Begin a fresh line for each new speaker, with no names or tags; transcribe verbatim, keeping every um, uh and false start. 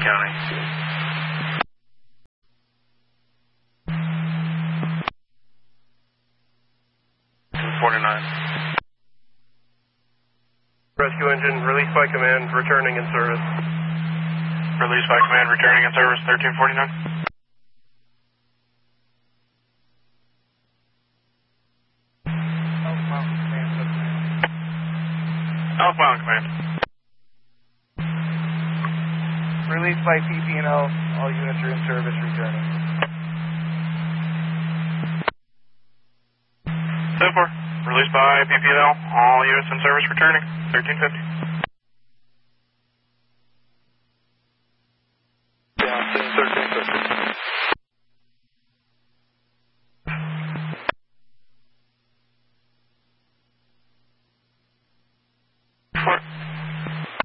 County. forty-nine.
Rescue engine released by command, returning in service.
Released by command, returning in service, thirteen forty-nine. Southbound command.
Released by P P and L, all units are in service, returning.
seven four. Released by P P and L, all units in service, returning, thirteen fifty.